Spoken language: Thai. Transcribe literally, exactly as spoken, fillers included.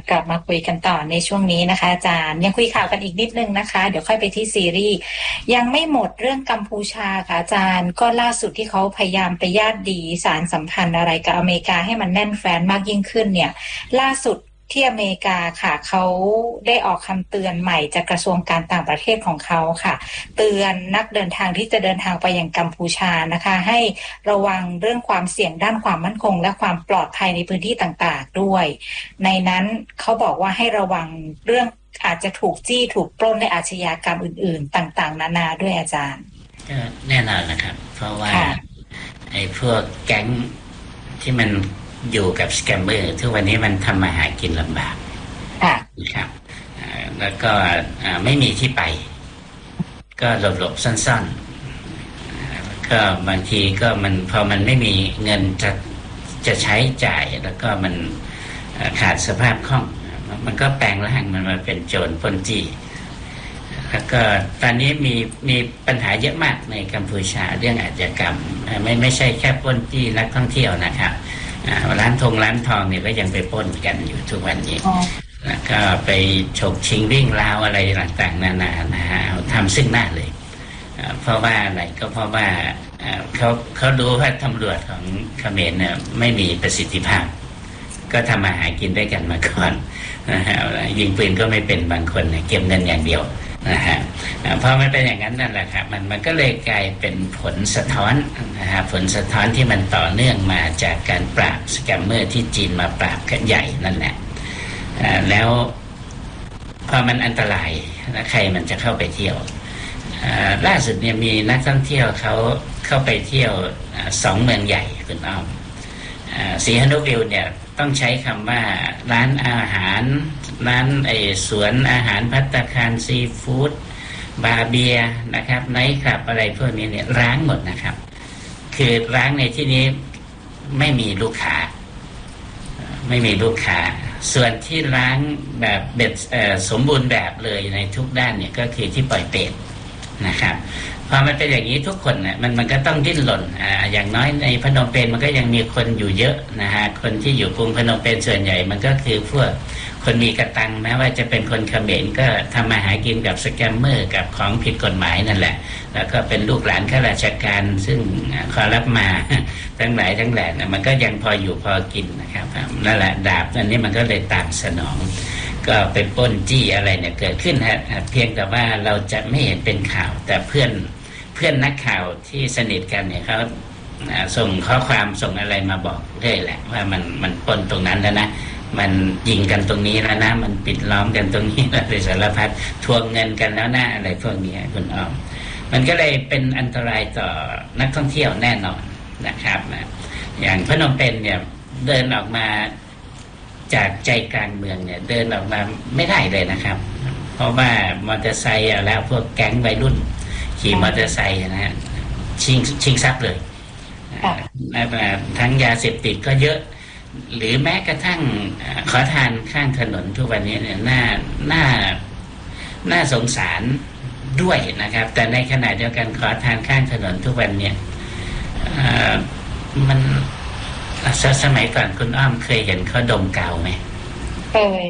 กลับมาคุยกันต่อในช่วงนี้นะคะอาจารย์ยังคุยข่าวกันอีกนิดนึงนะคะเดี๋ยวค่อยไปที่ซีรีส์ยังไม่หมดเรื่องกัมพูชาค่ะอาจารย์ก็ล่าสุดที่เขาพยายามไปญาติดีสารสัมพันธ์อะไรกับอเมริกาให้มันแน่นแฟ้นมากยิ่งขึ้นเนี่ยล่าสุดที่อเมริกาค่ะเขาได้ออกคำเตือนใหม่จากกระทรวงการต่างประเทศของเขาค่ะเตือนนักเดินทางที่จะเดินทางไปยังกัมพูชานะคะให้ระวังเรื่องความเสี่ยงด้านความมั่นคงและความปลอดภัยในพื้นที่ต่างๆด้วยในนั้นเขาบอกว่าให้ระวังเรื่องอาจจะถูกจี้ถูกปล้นและอาชญากรรมอื่นๆต่างๆนานาด้วยอาจารย์ก็แน่นอนนะครับเพราะว่าไอ้พวกแก๊งที่มันอยู่กับสแกมเมอร์ทุกวันนี้มันทำมาหากินลำบากนะครับแล้วก็ไม่มีที่ไปก็หลบๆซ่อนๆก็บางทีก็มันพอมันไม่มีเงินจะจะใช้จ่ายแล้วก็มันขาดสภาพคล่องมันก็แปลงร่างมันมาเป็นโจรปล้นจี้แล้วก็ตอนนี้มีมีปัญหาเยอะมากในกัมพูชาเรื่องอาชญากรรมไม่ไม่ใช่แค่ปล้นจี้นักท่องเที่ยวนะครับร้านทงร้านทองเนี่ยก็ยังไปปล้นกันอยู่ทุกวันนี้แล้วก็ไปฉกชิงวิ่งราวอะไรต่างๆนานานะฮะทำซึ่งหน้าเลยเพราะว่าอะไรก็เพราะว่าเขาเขาดูว่าตำรวจของเขมรเนี่ยไม่มีประสิทธิภาพก็ทำมาหากินด้วยกันมาก่อนนะฮะยิงปืนก็ไม่เป็นบางคนเก็บเงินอย่างเดียวนะฮะพอมันเป็นอย่างนั้นนั่นแหละครับมันมันก็เลยกลายเป็นผลสะท้อนนะฮะผลสะท้อนที่มันต่อเนื่องมาจากการปราบสแกมเมอร์ที่จีนมาปราบกันใหญ่นั่นแหละแล้วพอมันอันตรายแล้วใครมันจะเข้าไปเที่ยวล่าสุดเนี่ยมีนักท่องเที่ยวเขาเข้าไปเที่ยวสองเมืองใหญ่คุณอ้อมสีหนุวิวเนี่ยต้องใช้คำว่าร้านอาหารร้านไอสวนอาหารภัตตาคารซีฟู้ดบาร์เบียนะครับไนท์คลับอะไรพวกนี้เนี่ยร้างหมดนะครับคือร้างในที่นี้ไม่มีลูกค้าไม่มีลูกค้าส่วนที่ร้างแบบเบ็ดสมบูรณ์แบบเลยในทุกด้านเนี่ยก็คือที่ปล่อยเป็ดนะครับพอมันเป็นอย่างนี้ทุกคนเนี่ยมันมันก็ต้องดิ้นรนอ่าอย่างน้อยในพนมเปญมันก็ยังมีคนอยู่เยอะนะฮะคนที่อยู่กรุงพนมเปญส่วนใหญ่มันก็คือพวกคนมีกระตังแม้ว่าจะเป็นคนเขมรก็ทำมาหากินกับสแกมเมอร์กับของผิดกฎหมายนั่นแหละแล้วก็เป็นลูกหลานข้าราชการซึ่งขอรับมาทั้งหลายทั้งแหล่เนี่ยมันก็ยังพออยู่พอกินนะครับนั่นแหละดาบอันนี้มันก็เลยตามสนองก็ไปปล้นจี้อะไรเนี่ยเกิดขึ้นฮะเพียงแต่ว่าเราจะไม่เห็นเป็นข่าวแต่เพื่อนเพื่อนนักข่าวที่สนิทกันเนี่ยเขาส่งข้อความส่งอะไรมาบอกเรื่อยแหละว่ามันมันปล้นตรงนั้นแล้วนะมันยิงกันตรงนี้แล้วนะมันปิดล้อมกันตรงนี้แล้วสารพัดทวงเงินกันแล้วนะอะไรพวกนี้คุณอ้อมมันก็เลยเป็นอันตรายต่อนักท่องเที่ยวแน่นอนนะครับอย่างพนมเปญเนี่ยเดินออกมาจากใจกลางเมืองเนี่ยเดินออกมาไม่ได้เลยนะครับเพราะว่ามอเตอร์ไซค์แล้วพวกแก๊งวัยรุ่นขี่มอเตอร์ไซค์นะฮะชิงชิงทรัพย์เลยทั้งยาเสพติดก็เยอะหรือแม้กระทั่งขอทานข้างถนนทุกวันนี้เนี่ยน่าน่าน่าสงสารด้วยนะครับแต่ในขณะเดียวกันขอทานข้างถนนทุกวันเนี่ยมันสมัยก่อนคุณอ้อมเคยเห็นเขาดมกาวไหมเคย